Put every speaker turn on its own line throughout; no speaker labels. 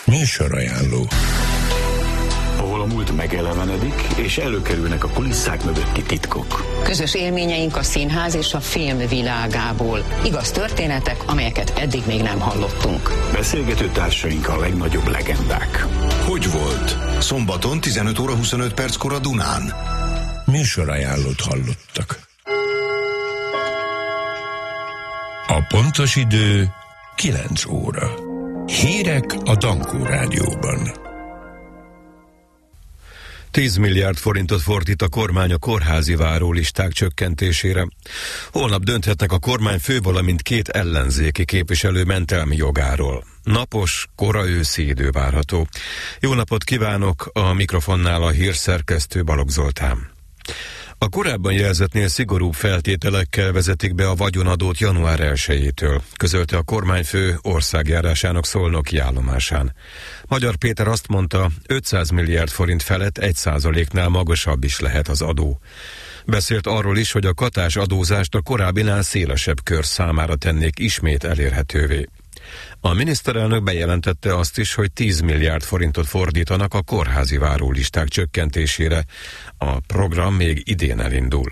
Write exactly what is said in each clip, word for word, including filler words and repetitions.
Műsorajánló.
Ahol a múlt megelevenedik, és előkerülnek a kulisszák mögötti titkok.
Közös élményeink a színház és a film világából. Igaz történetek, amelyeket eddig még nem hallottunk.
Beszélgető társaink a legnagyobb legendák.
Hogy volt? Szombaton tizenöt óra huszonöt perckor a Dunán.
Műsorajánlót hallottak. A pontos idő kilenc óra. Hírek a Dankó Rádióban.
tíz milliárd forintot fordít a kormány a kórházi várólisták csökkentésére. Holnap dönthetnek a kormányfő, valamint két ellenzéki képviselő mentelmi jogáról. Napos, kora őszi idő várható. Jó napot kívánok, a mikrofonnál a hírszerkesztő Balogh Zoltán. A korábban jelzettnél szigorúbb feltételekkel vezetik be a vagyonadót január elsejétől, közölte a kormányfő országjárásának szolnoki állomásán. Magyar Péter azt mondta, ötszáz milliárd forint felett egy százaléknál magasabb is lehet az adó. Beszélt arról is, hogy a katás adózást a korábbinál szélesebb kör számára tennék ismét elérhetővé. A miniszterelnök bejelentette azt is, hogy tíz milliárd forintot fordítanak a kórházi várólisták csökkentésére. A program még idén elindul.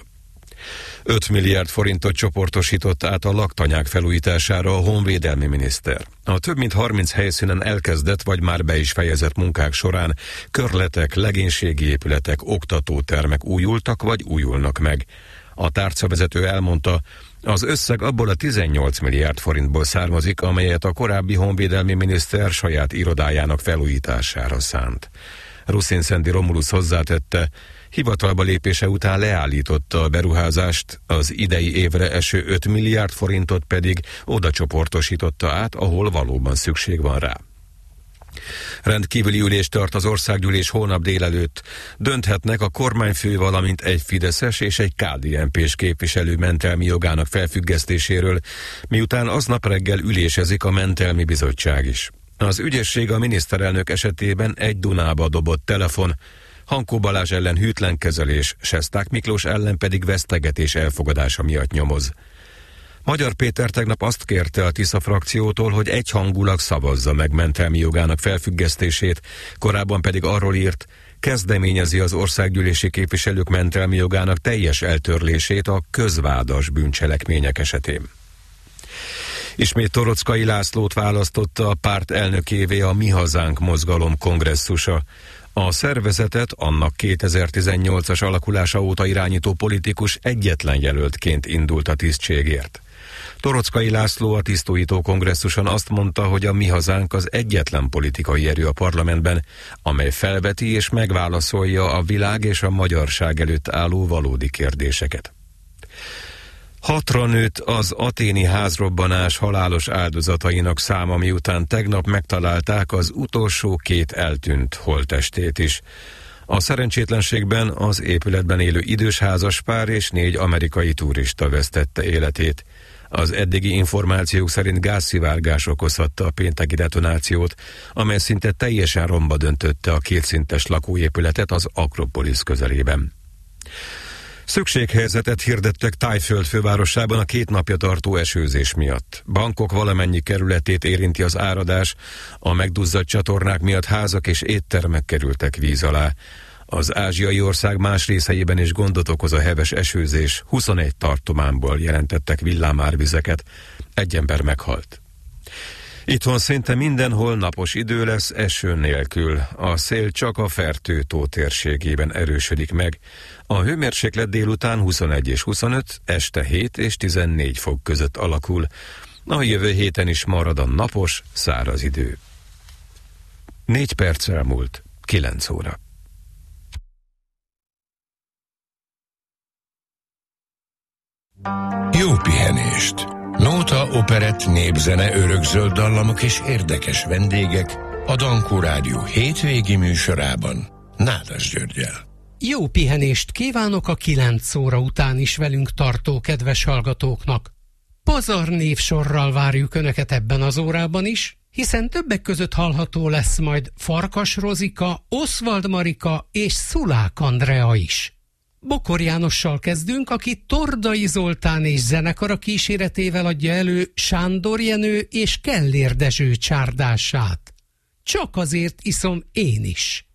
öt milliárd forintot csoportosított át a laktanyák felújítására a honvédelmi miniszter. A több mint harminc helyszínen elkezdett vagy már be is fejezett munkák során körletek, legénységi épületek, oktatótermek újultak vagy újulnak meg. A tárcavezető elmondta, az összeg abból a tizennyolc milliárd forintból származik, amelyet a korábbi honvédelmi miniszter saját irodájának felújítására szánt. Ruszin-Szendi Romulusz hozzátette, hivatalba lépése után leállította a beruházást, az idei évre eső öt milliárd forintot pedig oda csoportosította át, ahol valóban szükség van rá. Rendkívüli ülést tart az országgyűlés holnap délelőtt. Dönthetnek a kormányfő, valamint egy fideszes és egy ká dé en pés képviselő mentelmi jogának felfüggesztéséről, miután aznap reggel ülésezik a mentelmi bizottság is. Az ügyészség a miniszterelnök esetében egy Dunába dobott telefon, Hankó Balázs ellen hűtlen kezelés, Sesták Miklós ellen pedig vesztegetés elfogadása miatt nyomoz. Magyar Péter tegnap azt kérte a Tisza frakciótól, hogy egyhangulag szavazza meg mentelmi jogának felfüggesztését, korábban pedig arról írt, kezdeményezi az országgyűlési képviselők mentelmi jogának teljes eltörlését a közvádas bűncselekmények esetén. Ismét Toroczkai Lászlót választotta a párt elnökévé a Mi Hazánk mozgalom kongresszusa. A szervezetet annak kétezer-tizennyolcas alakulása óta irányító politikus egyetlen jelöltként indult a tisztségért. Toroczkai László a tisztújító kongresszuson azt mondta, hogy a Mi Hazánk az egyetlen politikai erő a parlamentben, amely felveti és megválaszolja a világ és a magyarság előtt álló valódi kérdéseket. Hatra nőtt az athéni házrobbanás halálos áldozatainak száma, miután tegnap megtalálták az utolsó két eltűnt holttestét is. A szerencsétlenségben az épületben élő idős házaspár és négy amerikai turista vesztette életét. Az eddigi információk szerint gázszivárgás okozhatta a pénteki detonációt, amely szinte teljesen romba döntötte a kétszintes lakóépületet az Akropolisz közelében. Szükséghelyzetet hirdettek Thaiföld fővárosában a két napja tartó esőzés miatt. Bangkok valamennyi kerületét érinti az áradás, a megduzzadt csatornák miatt házak és éttermek kerültek víz alá. Az ázsiai ország más részeiben is gondot okoz a heves esőzés, huszonegy tartományból jelentettek villámárvizeket, egy ember meghalt. Itthon szinte mindenhol napos idő lesz, eső nélkül. A szél csak a Fertő-tó térségében erősödik meg. A hőmérséklet délután huszonegy és huszonöt, este hét és tizennégy fok között alakul. A jövő héten is marad a napos, száraz idő. Négy perc elmúlt, kilenc óra.
Jó pihenést! Nóta, operett, népzene, örökzöld dallamok és érdekes vendégek a Dankó Rádió hétvégi műsorában Nádas Györggyel.
Jó pihenést kívánok a kilenc óra után is velünk tartó kedves hallgatóknak. Pazar névsorral várjuk Önöket ebben az órában is, hiszen többek között hallható lesz majd Farkas Rozika, Oswald Marika és Szulák Andrea is. Bokor Jánossal kezdünk, aki Tordai Zoltán és zenekara kíséretével adja elő Sándor Jenő és Kellér Dezső csárdását. csak azért iszom én is.